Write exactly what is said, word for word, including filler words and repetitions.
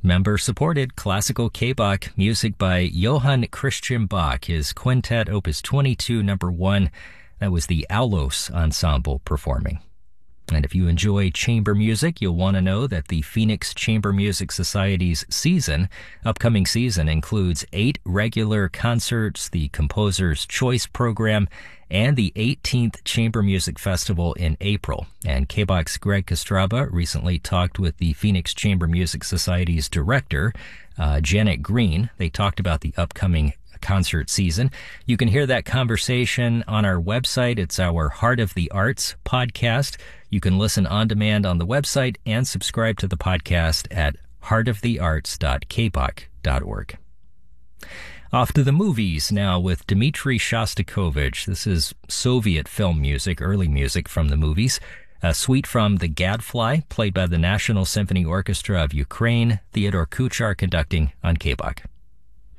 Member-supported classical K-Bach music by Johann Christian Bach, his Quintet Opus twenty-two, number one. That was the Aulos Ensemble performing. And if you enjoy chamber music, you'll want to know that the Phoenix Chamber Music Society's season, upcoming season, includes eight regular concerts, the Composer's Choice Program, and the eighteenth Chamber Music Festival in April. And K-Bach's Greg Kostraba recently talked with the Phoenix Chamber Music Society's director, uh, Janet Green. They talked about the upcoming concert season. You can hear that conversation on our website. It's our Heart of the Arts podcast. You can listen on demand on the website and subscribe to the podcast at heart of the arts dot k bach dot org. Off to the movies now with Dmitri Shostakovich. This is Soviet film music, early music from the movies. A suite from The Gadfly, played by the National Symphony Orchestra of Ukraine. Theodore Kuchar conducting on K-Bach.